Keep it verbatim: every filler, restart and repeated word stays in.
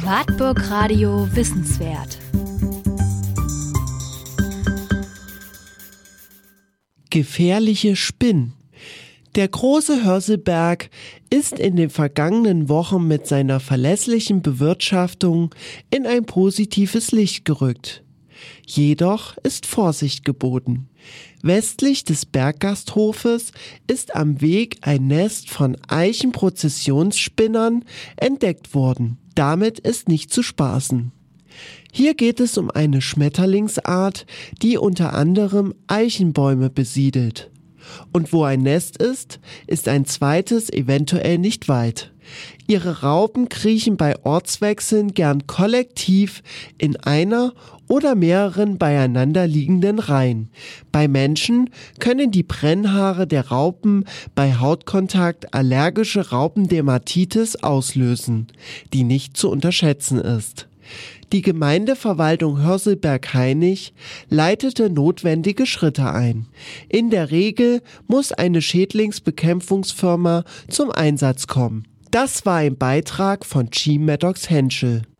Wartburg Radio Wissenswert. Gefährliche Spinnen. Der große Hörselberg ist in den vergangenen Wochen mit seiner verlässlichen Bewirtschaftung in ein positives Licht gerückt. Jedoch ist Vorsicht geboten. Westlich des Berggasthofes ist am Weg ein Nest von Eichenprozessionsspinnern entdeckt worden. Damit ist nicht zu spaßen. Hier geht es um eine Schmetterlingsart, die unter anderem Eichenbäume besiedelt. Und wo ein Nest ist, ist ein zweites eventuell nicht weit. Ihre Raupen kriechen bei Ortswechseln gern kollektiv in einer oder mehreren beieinander liegenden Reihen. Bei Menschen können die Brennhaare der Raupen bei Hautkontakt allergische Raupendermatitis auslösen, die nicht zu unterschätzen ist. Die Gemeindeverwaltung Hörselberg-Hainich leitete notwendige Schritte ein. In der Regel muss eine Schädlingsbekämpfungsfirma zum Einsatz kommen. Das war ein Beitrag von G. Maddox Henschel.